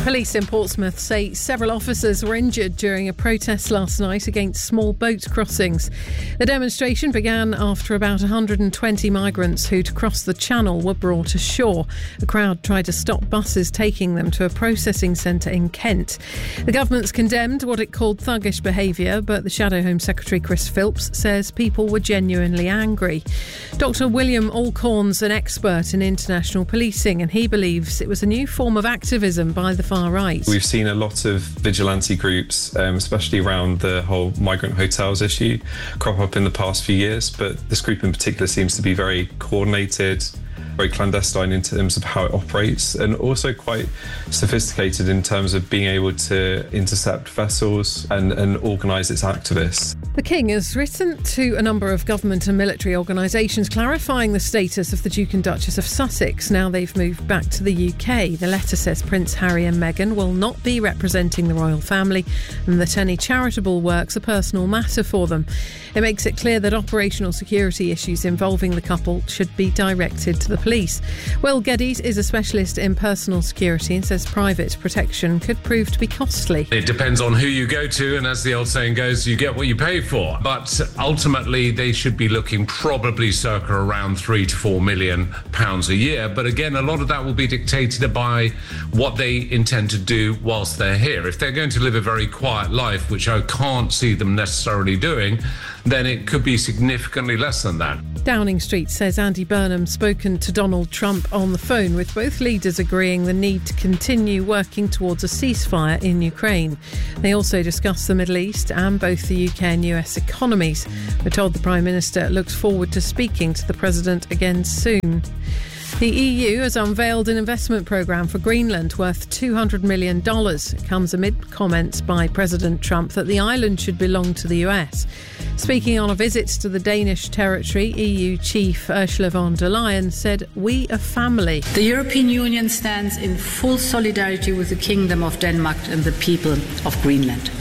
Police in Portsmouth say several officers were injured during a protest last night against small boat crossings. The demonstration began after about 120 migrants who'd crossed the channel were brought ashore. The crowd tried to stop buses taking them to a processing centre in Kent. The government's condemned what it called thuggish behaviour, but the Shadow Home Secretary Chris Philps says people were genuinely angry. Dr William Alcorn's an expert in international policing, and he believes it was a new form of activism by the far right. We've seen a lot of vigilante groups, especially around the whole migrant hotels issue, crop up in the past few years, but this group in particular seems to be very coordinated, very clandestine in terms of how it operates, and also quite sophisticated in terms of being able to intercept vessels and organise its activists. The King has written to a number of government and military organisations clarifying the status of the Duke and Duchess of Sussex now they've moved back to the UK. The letter says Prince Harry and Meghan will not be representing the royal family and that any charitable work's a personal matter for them. It makes it clear that operational security issues involving the couple should be directed to the police. Will Geddes is a specialist in personal security and says private protection could prove to be costly. It depends on who you go to, and as the old saying goes, you get what you pay for. But ultimately, they should be looking probably circa around £3 to £4 million a year. But again, a lot of that will be dictated by what they intend to do whilst they're here. If they're going to live a very quiet life, which I can't see them necessarily doing, then it could be significantly less than that. Downing Street says Andy Burnham's spoken to Donald Trump on the phone, with both leaders agreeing the need to continue working towards a ceasefire in Ukraine. They also discussed the Middle East and both the UK and US economies. We're told the Prime Minister looks forward to speaking to the President again soon. The EU has unveiled an investment programme for Greenland worth $200 million. It comes amid comments by President Trump that the island should belong to the US. Speaking on a visit to the Danish territory, EU Chief Ursula von der Leyen said, "We are family." The European Union stands in full solidarity with the Kingdom of Denmark and the people of Greenland.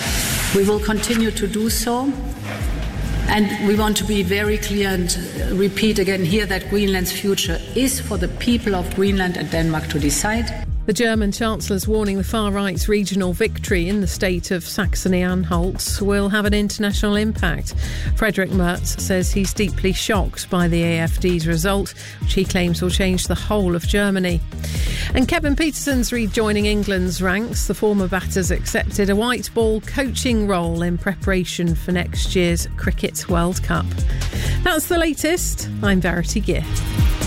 We will continue to do so. And we want to be very clear and repeat again here that Greenland's future is for the people of Greenland and Denmark to decide. The German Chancellor's warning the far-right's regional victory in the state of Saxony-Anhalt will have an international impact. Friedrich Merz says he's deeply shocked by the AfD's result, which he claims will change the whole of Germany. And Kevin Peterson's rejoining England's ranks. The former batter's accepted a white ball coaching role in preparation for next year's Cricket World Cup. That's the latest. I'm Verity Gear.